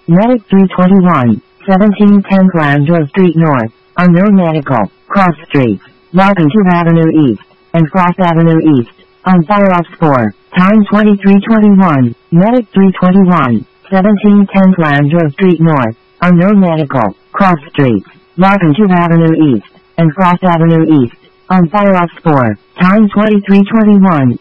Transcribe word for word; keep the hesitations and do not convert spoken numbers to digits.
Medic three twenty-one, seventeen ten Glanville Street North, Unknown Medical, Cross Street, Larkin two Avenue East, and Cross Avenue East, on fire off four, time twenty-three twenty-one, Medic three twenty-one, seventeen ten Glanville Street North, Unknown Medical, Cross Street, Larkin two Avenue East, and Cross Avenue East, on fire off four, time twenty-three twenty-one.